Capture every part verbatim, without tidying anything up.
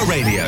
Radio.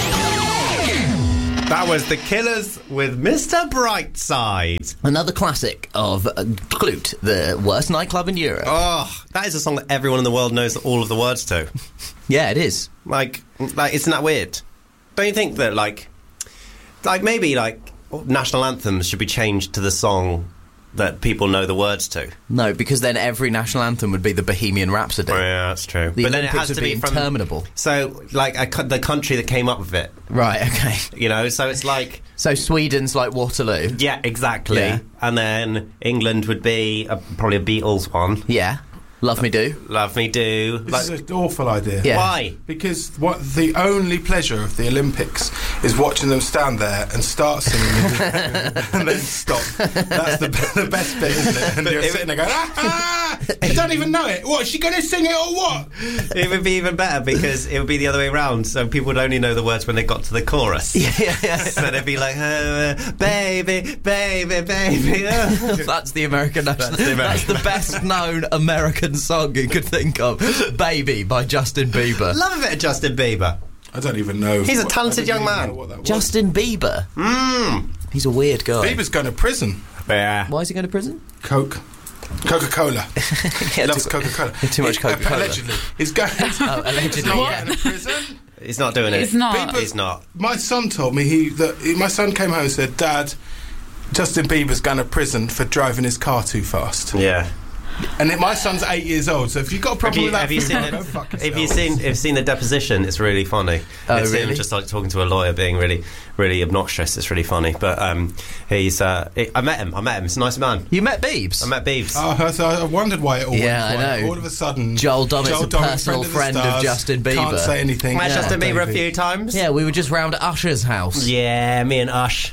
That was The Killers with Mister Brightside. Another classic of uh, Klute, the worst nightclub in Europe. Oh, that is a song that everyone in the world knows all of the words to. Yeah, it is. Like, like, isn't that weird? Don't you think that, like, like maybe, like, national anthems should be changed to the song that people know the words to? No, because then every national anthem would be the Bohemian Rhapsody. Oh, yeah, that's true. The but then it Olympics has would to be be from interminable. So, like, a, co- the country that came up with it. Right, okay. You know, so it's like... So Sweden's like Waterloo. Yeah, exactly. Yeah. And then England would be a, probably a Beatles one. Yeah. Love Me Do. Love Me Do. This Like, is an awful idea. Yeah. why? Because what the only pleasure of the Olympics is watching them stand there and start singing and then stop. That's the, the best bit, isn't it? And you're it- sitting there going, ah, ah, I don't even know it. What, is she going to sing it or what? It would be even better because it would be the other way around. So people would only know the words when they got to the chorus. Yeah, yeah, yeah. So they'd be like, uh, baby, baby, baby. uh. That's the American national. That's the American- That's the best known American song you could think of. Baby by Justin Bieber. Love a bit of Justin Bieber. I don't even know. He's a what- talented I don't young even man. know what that was. Justin Bieber. Mmm. He's a weird guy. Bieber's going to prison. Yeah. Why is he going to prison? Coke. Coca-Cola. Yeah, Loves too- Coca-Cola. too much He- Coca-Cola. Allegedly. He's going... Oh, allegedly, He's not yeah. going to prison. He's not doing it. He's not. Bieber- He's not. My son told me he that he, my son came home and said, Dad, Justin Bieber's going to prison for driving his car too fast. Yeah. And it, my son's eight years old, so if you've got a Have problem you, with that, have you seen go it? fuck Have you yourself. seen? Have you seen the deposition? It's really funny. Oh, it's really? him just like talking to a lawyer, being really, really obnoxious. It's really funny. But um, he's. Uh, he, I met him. I met him. He's a nice man. You met Biebs? I met Biebs. Oh, so I wondered why it all Yeah, went I quiet. know. All of a sudden, Joel Dommett's a Dommett, personal the friend of stars, Justin Bieber. Can't say anything. Met Yeah. Justin Bieber a Davey. few times. Yeah, we were just round at Usher's house. Yeah, me and Ush.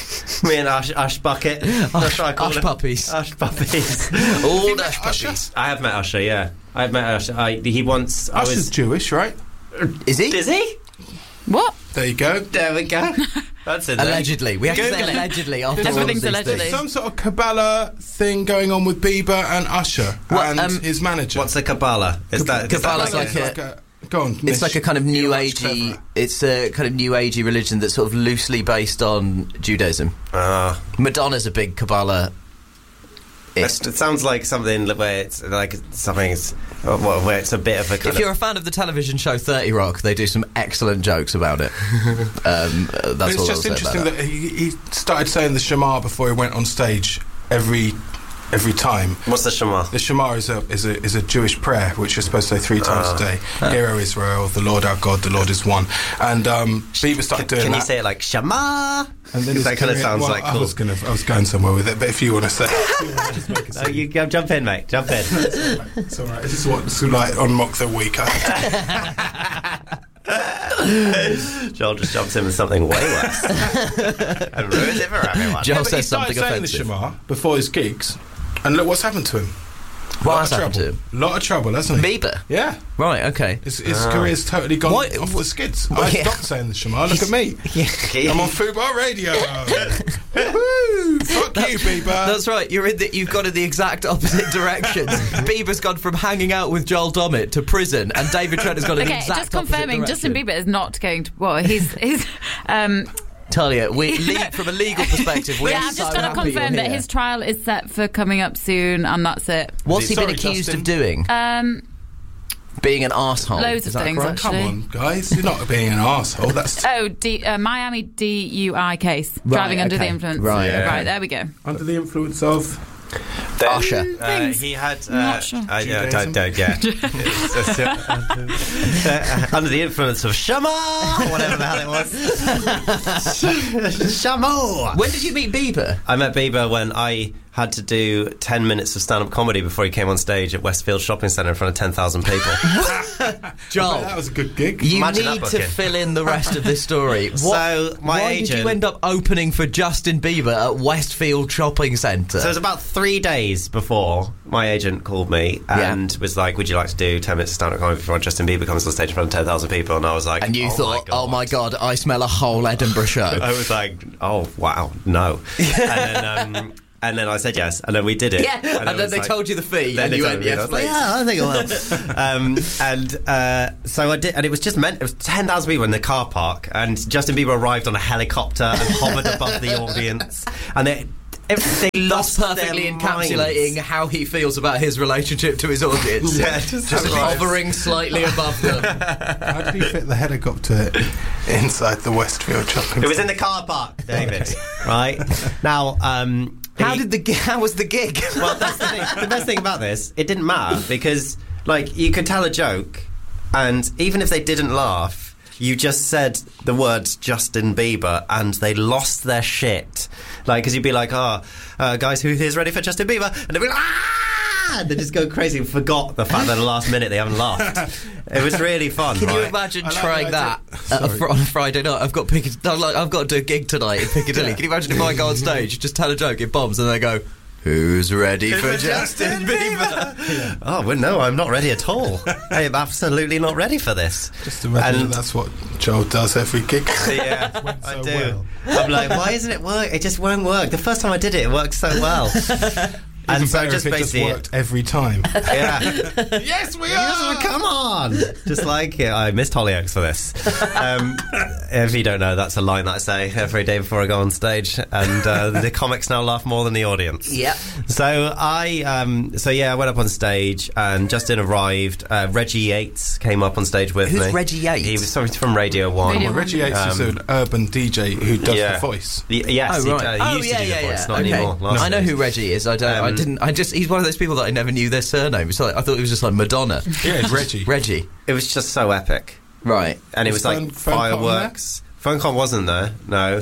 me and Ush, Ush Bucket. That's what I call Ush him. puppies. Ush puppies. All You met Ush Usher? puppies. I have met Usher, yeah. I have met Usher. I, he once... I Usher's was... Jewish, right? Is he? Is he? What? There you go. There we go. That's it. then. Allegedly. We have to say Google it. allegedly after all of Everything's these allegedly. things. Some sort of Kabbalah thing going on with Bieber and Usher What, and um, his manager. What's a Kabbalah? Is that... is that Kabbala's like like a- a- Go on. It's Mish. like a kind of new You're much agey. cleverer. It's a kind of new agey religion that's sort of loosely based on Judaism. Ah. Madonna's a big Kabbalah. It sounds like something where it's like something is, oh, well, where it's a bit of a kind If you're a fan of the television show thirty Rock, they do some excellent jokes about it. um, uh, that's It's all just I'll say interesting about that he, he started saying the Shema before he went on stage every every time. of... What's the Shema? The Shema is a is a is a Jewish prayer which you're supposed to say three times Ah. a day. Hear, O Israel, the Lord our God, the Lord is one. And um, Bieber started doing Can that. you say it like Shema? And then that his kind of career- sounds well, like I cool. was gonna I was going somewhere with it, but if you want to say, just make it Oh, you go, jump in, mate. Jump in. it's all right. This is what's like on Mock the Week. I Joel just jumps in with something way worse and ruins it for everyone. Joel Yeah, but he says started something saying offensive. the Shema before his gigs, and look what's happened to him. What Lot has of happened to trouble. him? Lot of trouble, hasn't he? Bieber. Yeah. Right, okay. His, his career's totally gone Why- off the skids. Well, I yeah. stopped saying the Shema. Look at me. Yeah. I'm on Fubar Radio. Woohoo! Fuck you, Bieber. That's right. You're in the, you've gone in the exact opposite direction. Bieber's gone from hanging out with Joel Dommett to prison, and David Trent has gone in the Okay, exact just confirming, opposite Justin direction. Bieber is not going to. Well, he's he's. Um, Talia, we le- from a legal perspective, we're yeah, I've so just got to happy confirm you're that here. his trial is set for coming up soon, and that's it. What's he Sorry, been accused Justin. of doing? Um, Being an arsehole. loads Is of that things, correct? actually. Come on, guys. You're not being an arsehole. That's t- oh, D, uh, Miami D U I case, Right, driving under okay. the influence. Right, Yeah. right. There we go. under the influence of. Then, Usher. Uh, Things. he had. Uh, Not sure. uh, yeah, Judaism. don't, don't, yeah. It's- it's, uh, uh, under the influence of Shema, whatever the hell it was. Shema. When did you meet Bieber? I met Bieber when I had to do ten minutes of stand-up comedy before he came on stage at Westfield Shopping Centre in front of ten thousand people. Joel, That was a good gig. you Imagine that need to booking. fill in the rest of this story. What, So, my why did agent- you end up opening for Justin Bieber at Westfield Shopping Centre? So it was about three days before my agent called me and was like, would you like to do ten minutes of stand-up comedy before Justin Bieber comes on stage in front of ten thousand people? And I was like, and you oh thought, my God. oh my God, I smell a whole Edinburgh show. I was like, oh, wow, no. and then... Um, And then I said yes, and then we did it. Yeah, and, it and then was they like- told you the fee, Then and they you told went, me, and I yes, was like, please. yeah, I think I will. um, and uh, so I did, and it was just meant. It was ten thousand people in the car park, and Justin Bieber arrived on a helicopter and hovered above the audience, and they. If they That's lost perfectly their encapsulating minds. how he feels about his relationship to his audience. Yeah, just, Just like- hovering slightly above them. How did he fit the helicopter inside the Westfield shopping It was in the car park, David. Right now, um, How he- did the gi- how was the gig? Well, that's the thing. The best thing about this, it didn't matter because, like, you could tell a joke, and even if they didn't laugh, you just said the words Justin Bieber, and they lost their shit. Like, because you'd be like, "Oh, uh, guys, who here's ready for Justin Bieber?" And they'd be like, "Ah!" And they just go crazy and forgot the fact that at the last minute they haven't laughed. It was really fun. Can you right? imagine I like trying the that idea- at a Sorry. fr- on a Friday night? I've got Piccadilly. I'm like, I've got to do a gig tonight in Piccadilly. Can you imagine if I go on stage, just tell a joke, it bombs, and they go, "Who's ready for For Justin Justin Bieber?" Oh, well, no, I'm not ready at all. I am absolutely not ready for this. Just imagine And- that that's what Joel does every gig. Yeah, Went I so do. well. I'm like, why isn't it work? It just won't work. The first time I did it, it worked so well. And and so better just if it just basically, worked every time. yeah. Yes, we Yes, come on! Just like yeah, I missed Hollyoaks for this. Um, if you don't know, that's a line that I say every day before I go on stage, and uh, the comics now laugh more than the audience. Yep. So I, um, so yeah, I went up on stage, and Justin arrived. Uh, Reggie Yates came up on stage with Who's me. Reggie Yates? He was something from Radio One. Radio Well, Reggie Yates is Um, an urban D J who does yeah. the voice. Y- yes, Oh, he, right. uh, he oh, used yeah, to do yeah, the voice, yeah. not okay. anymore. Last I know days. who Reggie is. I don't. I Um, didn't. I just. He's one of those people that I never knew their surname. It's like, I thought it was just like Madonna. Yeah, it's Reggie. Reggie. It was just so epic. Right. And it Was was like Phone- Phone Con fireworks. Phone Con wasn't there, no.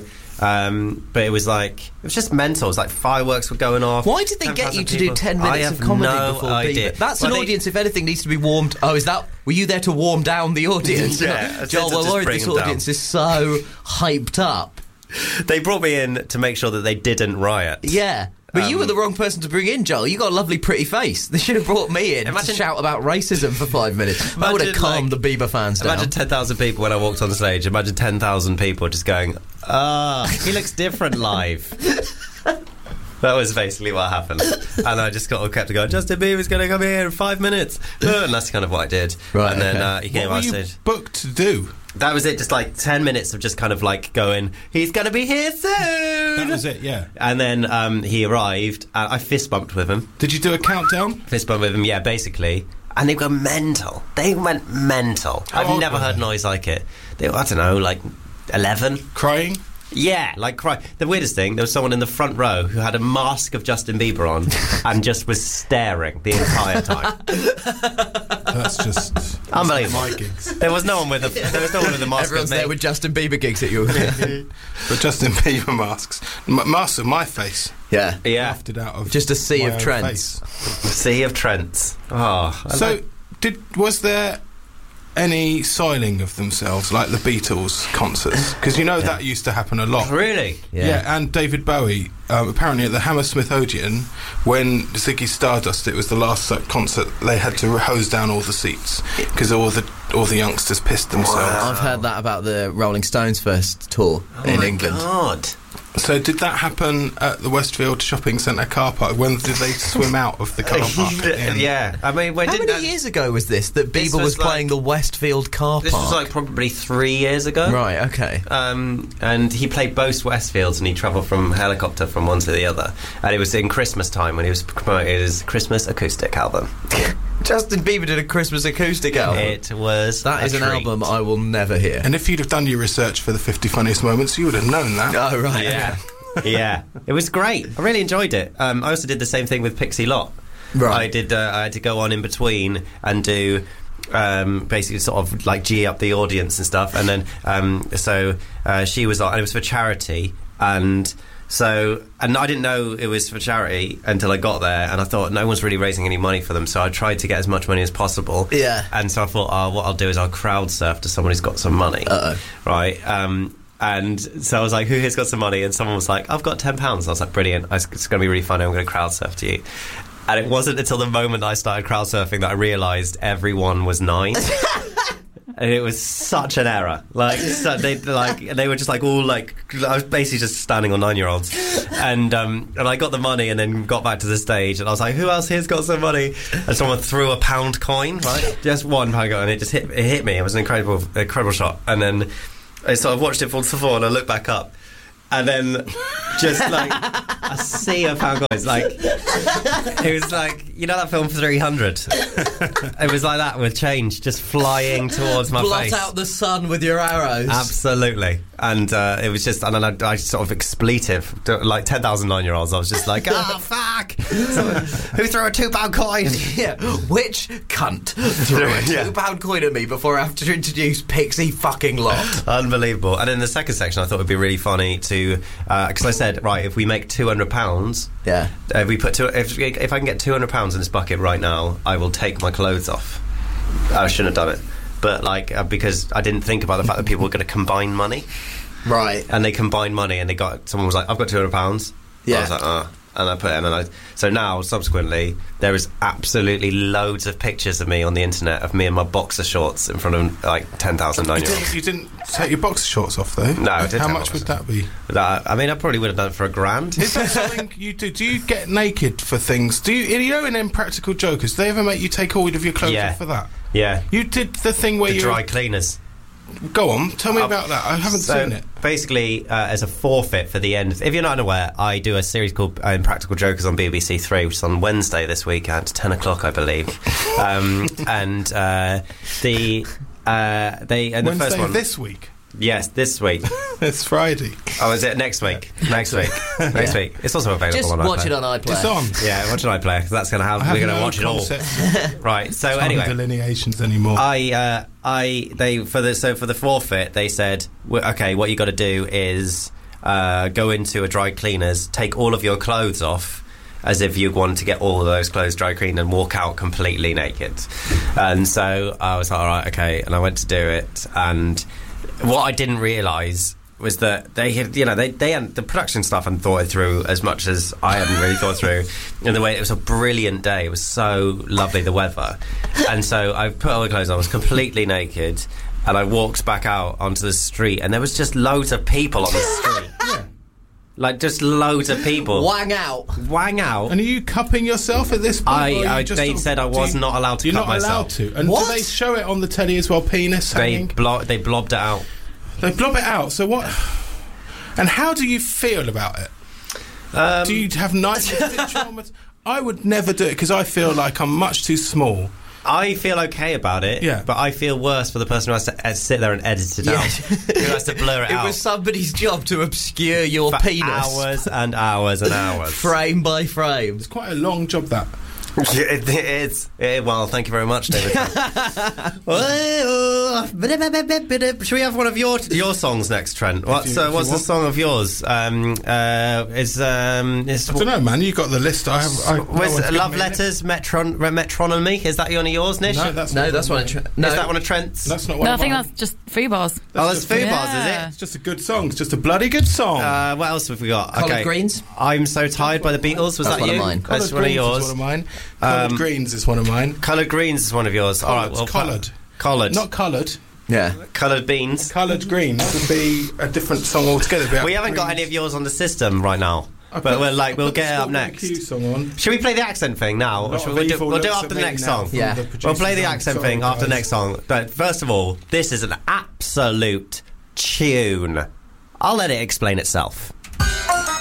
Um, but it was like, it was just mental. It was like fireworks were going off. Why did they get you ten thousand to people. do ten I minutes have of comedy no before idea. Bieber? That's Well, an they- audience, if anything, needs to be warmed. Oh, is that? Were you there to warm down the audience? Yeah, Joel, to we're just worried bring this them down. audience is so hyped up. They brought me in to make sure that they didn't riot. Yeah. But you Um, were the wrong person to bring in, Joel. You got a lovely, pretty face. They should have brought me in Imagine- to shout about racism for five minutes. That would have Imagine, calmed like- the Bieber fans down. Imagine ten thousand people when I walked on the stage. Imagine ten thousand people just going, ah, he looks different live. That was basically what happened. And I just got kept going, Justin Bieber's going to come here in five minutes. And that's kind of what I did. Right, and then okay. uh, he came What were on you stage. booked to do? That was it, just like ten minutes of just kind of like going, he's going to be here soon. That was it, yeah. And then um, he arrived, and I fist bumped with him. Did you do a countdown? Fist bump with him, yeah, basically. And they were mental. They went mental. How I've old never were heard they? noise like it. They were, I don't know, like eleven? Crying? Yeah, like cry. The weirdest thing, there was someone in the front row who had a mask of Justin Bieber on and just was staring the entire time. That's just that's Unbelievable. like my gigs. There was no one with a there was no one with a mask Everyone's of me. there with Justin Bieber gigs at you. But Justin Bieber masks. M- masks of my face. yeah. Yeah, Wafted out of Just a sea my of own Trents. face. Sea of Trents. Oh, I So, like- did was there any siling of themselves like the Beatles concerts? Because you know that used to happen a lot. really? Yeah. Yeah, and David Bowie, um, apparently at the Hammersmith Odeon, when Ziggy Stardust, it was the last uh, concert, they had to hose down all the seats because all the all the youngsters pissed themselves. I've heard that about the Rolling Stones first tour in Oh my England. God. So did that happen at the Westfield Shopping Centre car park? When did they swim out of the car park? at the end? Yeah, I mean, when How did many that, years ago was this that This Bieber was, was like- playing the Westfield car park? This was like probably three years ago. right, okay. Um, and he played both Westfields, and he travelled from helicopter from one to the other. And it was in Christmas time when he was promoting his Christmas acoustic album. Justin Bieber did a Christmas acoustic album. It was that a is an treat. album I will never hear. And if you'd have done your research for the fifty funniest moments, you would have known that. Oh, right. Yeah, yeah, it was great. I really enjoyed it. Um, I also did the same thing with Pixie Lott. Right. I did. Uh, I had to go on in between and do. Um, basically, sort of like G up the audience and stuff, and then um, so uh, she was on, and it was for charity, and so and I didn't know it was for charity until I got there, and I thought no one's really raising any money for them, so I tried to get as much money as possible. Yeah. and so I thought, oh, what I'll do is I'll crowd surf to someone who's got some money. Uh-oh. Right. Um, and so I was like, who here's got some money? And someone was like, I've got ten pounds. I was like, brilliant. It's going to be really funny. I'm going to crowd surf to you. And it wasn't until the moment I started crowd surfing that I realised everyone was nine. And it was such an error. Like, so they like they were just like all like I was basically just standing on nine-year-olds, and um, and I got the money and then got back to the stage, and I was like, who else here's got some money? And someone threw a pound coin, right, just one pound coin, and it just hit it hit me. It was an incredible incredible shot, and then I sort of watched it fall to the floor, and I looked back up. And then, just like a sea of pound coins, like it was like, you know that film three hundred. It was like that with change just flying towards my Blot face. Blot out the sun with your arrows. Absolutely, and uh, it was just, and then I, I sort of expletive, like ten thousand nine-year-olds. I was just like, ah, oh, fuck! Someone, who threw a two-pound coin? Yeah, which cunt threw a Yeah. two-pound coin at me before I have to introduce Pixie fucking Lot? Unbelievable. And in the second section, I thought it would be really funny to. Because uh, I said, right, if we make two hundred pounds, yeah, if we put two, if if I can get two hundred pounds in this bucket right now, I will take my clothes off. I shouldn't have done it, but like uh, because I didn't think about the fact that people were going to combine money, right? And they combined money, and they got someone was like, I've got two hundred pounds. Yeah, I was like, ah. Oh. And I put it in, and I. So now, subsequently, there is absolutely loads of pictures of me on the internet of me in my boxer shorts in front of like ten thousand nine-year-olds. You didn't take your boxer shorts off, though. No, I didn't. How take much would that be? That, I mean, I probably would have done it for a grand. Is that something you do? Do you get naked for things? Do you, you know, in Impractical Jokers, do they ever make you take all of your clothes Yeah. off for that? Yeah. You did the thing where the you dry cleaners. Go on, tell me Uh, about that. I haven't so seen it. Basically, uh, as a forfeit for the end, if you're not unaware, I do a series called uh, Impractical Jokers on B B C Three, which is on Wednesday this week at ten o'clock, I believe. um, and uh, the uh, they and Wednesday the first one this week. Yes, this week. It's Friday. Oh, is it next week? Next week. Next Yeah. week. It's also available Just on watch iPlayer. it on iPlayer. It's on. Yeah, watch it on iPlayer because that's going to have. I have We're going to no watch it all. concept of Right. So time anyway, delineations anymore. I, uh, I, they for the so for the forfeit, they said, well, okay, what you got to do is uh, go into a dry cleaners, take all of your clothes off, as if you wanted to get all of those clothes dry cleaned, and walk out completely naked. And so I was like, all right, okay, and I went to do it, and what I didn't realise was that they had, you know, they, they hadn't, the production stuff hadn't thought it through as much as I hadn't really thought through. And the way, it was a brilliant day. It was so lovely, the weather. And so I put all the clothes on, I was completely naked, and I walked back out onto the street, and there was just loads of people on the street. Yeah. Like, just loads of people. Wang out. Wang out. And are you cupping yourself at this point? I- or are you I- just they sort of- said I do was you- not allowed to You're cut not allowed myself. to. And What? do they show it on the telly as well, penis They, hanging? blo- they blobbed it out. They blob it out. So what... And how do you feel about it? Um, Do you have nice traumas? I would never do it because I feel like I'm much too small. I feel okay about it, Yeah. but I feel worse for the person who has to uh, sit there and edit it Yeah. out. Who has to blur it, It out. was somebody's job to obscure your for penis. hours and hours and hours. Frame by frame. It's quite a long job, that. it, it's it, well, thank you very much, David. Should we have one of your your songs next, Trent? What, you- so, if what's you the want. song of yours? Um, uh, is um, is I don't know, man. You got the list. I have. I, no was one's given Love me a list. Letters, Metron, Metronomy? Is that one of yours, Nish? No, that's No, not that's one one. of Tra- mine. no, Is that one of Trent's? That's not one. No, I of think mine. that's just free bars. Oh, that's just Foo a- Bars, Yeah. is It's just a good song. It's just a bloody good song. it? Uh, what else have we got? Coloured okay. Greens? I'm So Tired by the Beatles. Was That's that one of you? mine. That's Coloured one of Greens yours. is one of mine. Coloured Um, Greens is one of mine. Coloured Greens is one of yours. All right, Coloured, well, coloured. Coloured. Not coloured. Yeah. Coloured Beans. Coloured Greens would be a different song altogether. It'd be We haven't got any of yours on the system right now, I but put- we're like, I we'll put the get it up Strawberry next. Q song on. Should we play the accent thing now? A Or lot should of we do, evil we'll do it looks after at the me next now song. from Yeah. the We'll We'll producers. play the I'm accent sorry, thing after the guys. next song. But first of all, this is an absolute tune. I'll let it explain itself.